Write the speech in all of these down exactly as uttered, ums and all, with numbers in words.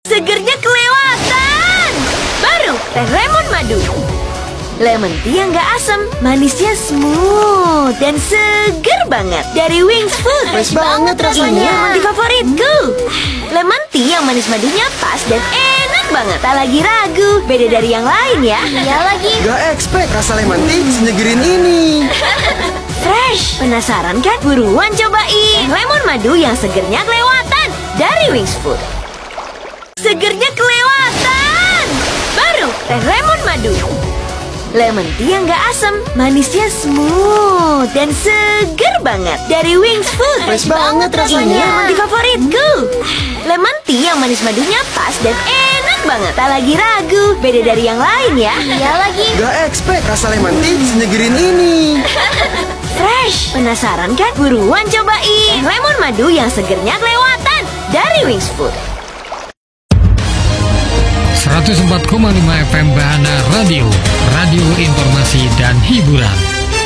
Segernya kelewatan. Baru teh lemon madu. Lemon tea yang gak asam, manisnya smooth dan seger banget. Dari Wings Food. Fresh banget rasanya. Ini di favoritku. Lemon tea yang manis madunya pas dan enak banget. Tak lagi ragu, beda dari yang lain ya. Iya lagi. Gak expect rasa lemon tea senyegerin ini. Fresh. Penasaran kan? Buruan cobain lemon madu yang segernya kelewatan dari Wings Food. Segernya kelewatan. Baru teh lemon madu. Lemon tea yang gak asam, manisnya smooth dan seger banget. Dari Wings Food. Fresh banget rasanya. Ini di favoritku. Lemon tea yang manis madunya pas dan enak banget. Tak lagi ragu, beda dari yang lain ya. Iya lagi. Gak expect rasa lemon tea senyegerin ini. Fresh. Penasaran kan? Buruan cobain lemon madu yang segernya kelewatan dari Wings Food. seratus empat koma lima F M Bahana Radio, radio informasi dan hiburan.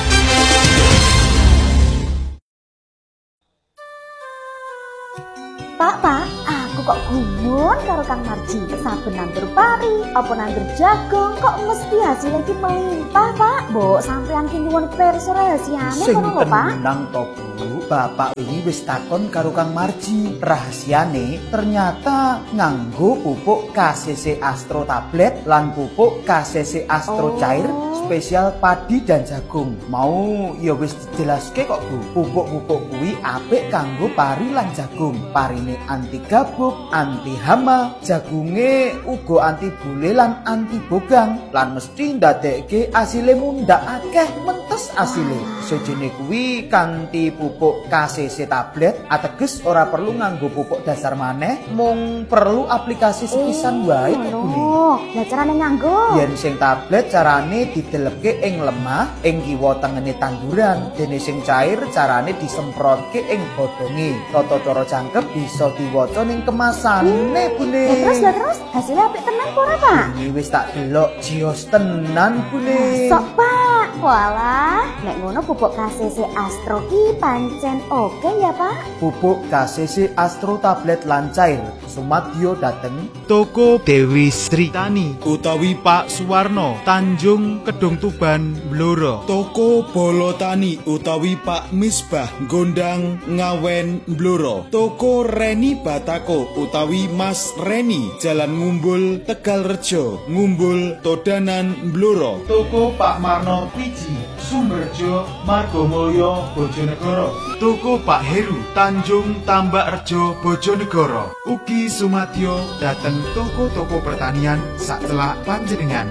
Pak, Pak, aku kok gumun karo Kang Marji. Saben nandur pari, apa nandur jagung, kok mesti hasil iki melimpah, Pak? Mbok sampean ki nyuwun pirsa rahasiane Sing ngono lho, Pak. tenang to, Bu. Bapak ini wis takon karo Kang Marji. Rahasiane ternyata nganggo pupuk K C C Astro tablet lan pupuk K C C Astro Oh. cair spesial padi dan jagung. Mau ya wis dijelaske kok, Bu. Pupuk-pupuk kuwi apik kanggo pari lan jagung. Parine anti gabuk, anti hama, jagunge uga anti bule lan anti bogang. Lan mesti ndadekke asile mundhak akeh mentes asile. Sejene kuwi kanthi pupuk K C C tablet ateges ora perlu nganggo pupuk dasar maneh, mung perlu aplikasi sepisan wae kok, Bu. Oh, lah carane nganggo. Yen sing tablet carane didelepke ing lemah ing kiwa tengene tanduran, dene sing cair carane disemprotke ing godhonge. Tata cara jangkep bisa diwaca ning kemasane, Bune. Lah terus, lah terus, hasilnya apik tenan apa ora, Pak? Ini wis tak delok jios tenan, Bune. Sok, Pak. Walah, nek ngono pupuk K C C Astro ki pancen oke ya, Pak? Pupuk K C C Astro tablet lan cair sumadyo dateng Toko Dewi Sri Tani utawi Pak Suwarno Tanjung Kedung Tuban Blora. Toko Bolotani utawi Pak Misbah Gondang Ngawen Blora. Toko Reni Batako utawi Mas Reni Jalan Ngumbul Tegalrejo Ngumbul Todanan Blora. Toko Pak Marno Piji Sumberjo Margomulyo Bojonegoro. Toko Pak Heru Tanjung Tambakrejo Bojonegoro. Ugi sumadyo dateng toko-toko pertanian sacelak panjenengan.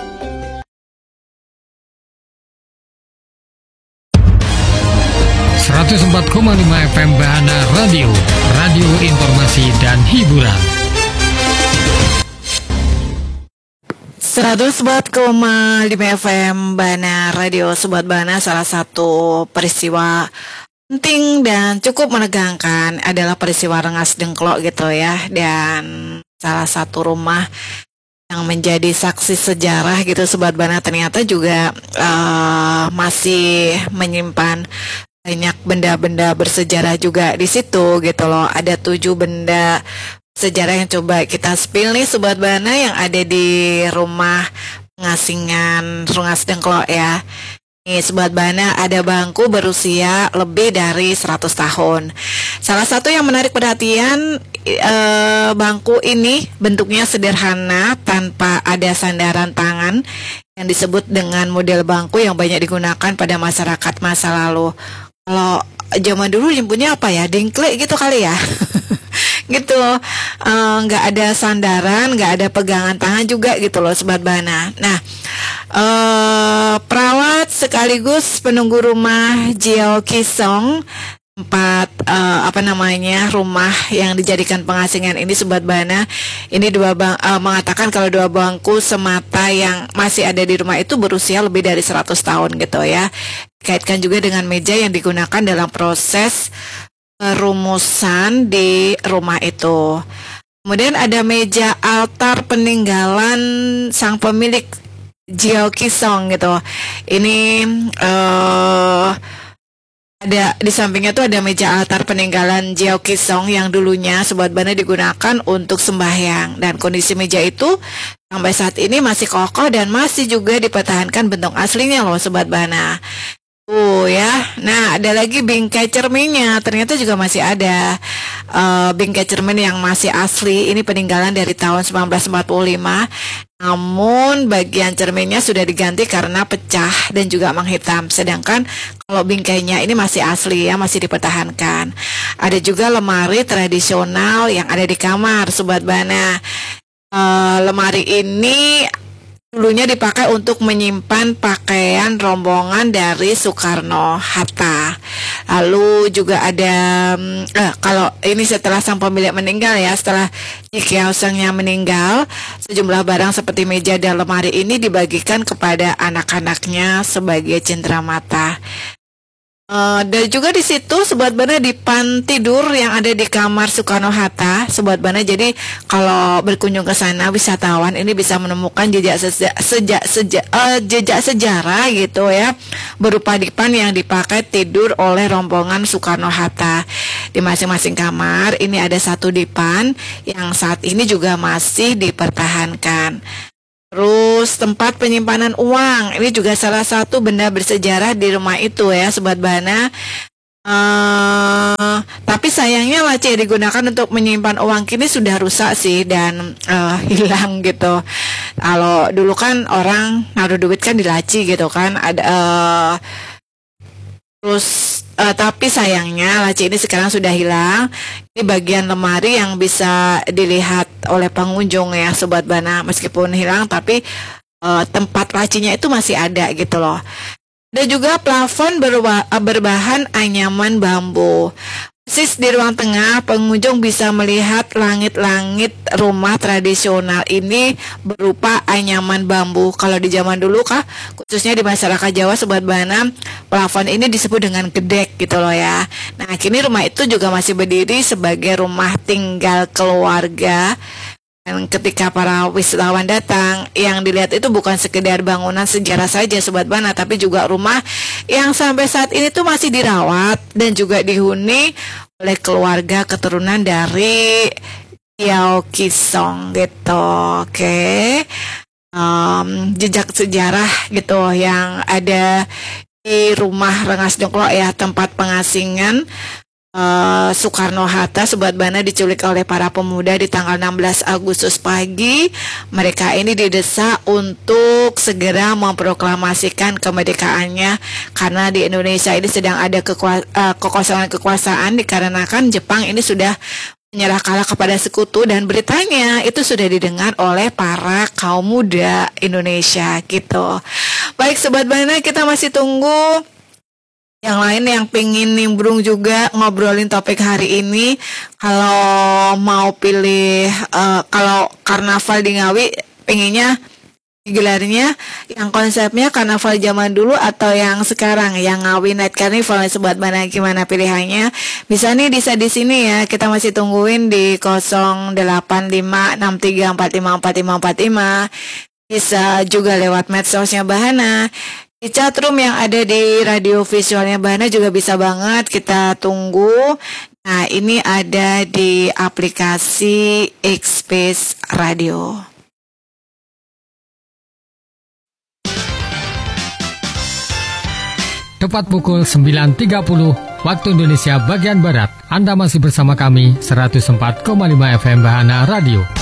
seratus empat koma lima F M Bahana Radio, radio informasi dan hiburan. seratus empat koma lima F M Bahana Radio, Sobat Bahana. Salah satu peristiwa penting dan cukup menegangkan adalah peristiwa Rengas Dengklok gitu ya. Dan salah satu rumah yang menjadi saksi sejarah gitu, Sobat Bahana, ternyata juga uh, masih menyimpan banyak benda-benda bersejarah juga di situ gitu loh. Ada tujuh benda sejarah yang coba kita spill nih, Sobat Bahana, yang ada di rumah pengasingan Rengas Dengklok ya. Nih, Sobat Bahana, ada bangku berusia lebih dari seratus tahun. Salah satu yang menarik perhatian, eh, bangku ini bentuknya sederhana tanpa ada sandaran tangan, yang disebut dengan model bangku yang banyak digunakan pada masyarakat masa lalu. Kalau zaman dulu nyebutnya apa ya, dengklek gitu kali ya. Gitu loh, nggak uh, ada sandaran, nggak ada pegangan tangan juga gitu loh, Sobat Bahana. Nah, uh, perawat sekaligus penunggu rumah Jiao Kisong, tempat uh, apa namanya rumah yang dijadikan pengasingan ini, Sobat Bahana, ini dua bang, uh, mengatakan kalau dua bangku semata yang masih ada di rumah itu berusia lebih dari seratus tahun gitu ya. Kaitkan juga dengan meja yang digunakan dalam proses perumusan di rumah itu. Kemudian ada meja altar peninggalan sang pemilik Jiao Kisong gitu. Ini uh, ada di sampingnya tuh ada meja altar peninggalan Jiao Kisong yang dulunya Sobat Bana digunakan untuk sembahyang, dan kondisi meja itu sampai saat ini masih kokoh dan masih juga dipertahankan bentuk aslinya loh Sobat Bana. Oh ya, nah ada lagi bingkai cerminnya, ternyata juga masih ada uh, bingkai cermin yang masih asli. Ini peninggalan dari tahun seribu sembilan ratus empat puluh lima, namun bagian cerminnya sudah diganti karena pecah dan juga menghitam. Sedangkan kalau bingkainya ini masih asli ya, masih dipertahankan. Ada juga lemari tradisional yang ada di kamar Sobat Bana. Uh, lemari ini dulunya dipakai untuk menyimpan pakaian rombongan dari Soekarno-Hatta. Lalu juga ada, eh, kalau ini setelah sang pemilik meninggal ya, setelah Kiaosengnya meninggal, sejumlah barang seperti meja dan lemari ini dibagikan kepada anak-anaknya sebagai cenderamata. Uh, dan juga di situ Sobat Bana dipan tidur yang ada di kamar Soekarno-Hatta Sobat Bana. Jadi kalau berkunjung ke sana wisatawan ini bisa menemukan jejak sejak sejak seja, uh, jejak sejarah gitu ya, berupa dipan yang dipakai tidur oleh rombongan Soekarno-Hatta. Di masing-masing kamar ini ada satu dipan yang saat ini juga masih dipertahankan. Terus tempat penyimpanan uang, ini juga salah satu benda bersejarah di rumah itu ya Sobat Bana. Uh, tapi sayangnya laci yang digunakan untuk menyimpan uang kini sudah rusak sih dan uh, hilang gitu. Kalau dulu kan orang naruh duit kan di laci gitu kan, ada uh, terus uh, tapi sayangnya laci ini sekarang sudah hilang. Ini bagian lemari yang bisa dilihat oleh pengunjung ya Sobat Bana, meskipun hilang tapi uh, tempat lacinya itu masih ada gitu loh. Ada juga plafon berwa- berbahan anyaman bambu. Persis di ruang tengah, pengunjung bisa melihat langit-langit rumah tradisional ini berupa anyaman bambu. Kalau di zaman dulu kah, khususnya di masyarakat Jawa Sobat Bana, plafon ini disebut dengan gedek gitu loh ya. Nah, kini rumah itu juga masih berdiri sebagai rumah tinggal keluarga. Dan ketika para wisatawan datang, yang dilihat itu bukan sekedar bangunan sejarah saja Sobat Bana, tapi juga rumah yang sampai saat ini tuh masih dirawat dan juga dihuni oleh keluarga keturunan dari Jiao Kisong gitu. Oke, okay. um, jejak sejarah gitu yang ada di rumah Rengas Dengklok ya, tempat pengasingan Uh, Soekarno-Hatta Sobat Bana diculik oleh para pemuda di tanggal enam belas Agustus pagi. Mereka ini didesak untuk segera memproklamasikan kemerdekaannya karena di Indonesia ini sedang ada kekua- uh, kekosongan kekuasaan dikarenakan Jepang ini sudah menyerah kalah kepada sekutu, dan beritanya itu sudah didengar oleh para kaum muda Indonesia gitu. Baik Sobat Bana, kita masih tunggu yang lain yang pengen nimbrung juga ngobrolin topik hari ini. Kalau mau pilih uh, kalau karnaval di Ngawi pengennya gelarnya yang konsepnya karnaval zaman dulu atau yang sekarang yang Ngawi Night Carnival Sobat Bana, gimana pilihannya? Bisa nih bisa di sini ya. Kita masih tungguin di nol delapan lima enam tiga empat lima empat lima empat lima. Bisa juga lewat medsosnya Bahana. Di chatroom yang ada di radio visualnya Bahana juga bisa banget, kita tunggu. Nah, ini ada di aplikasi X-Space Radio. Tepat pukul sembilan tiga puluh waktu Indonesia bagian Barat. Anda masih bersama kami seratus empat koma lima F M Bahana Radio.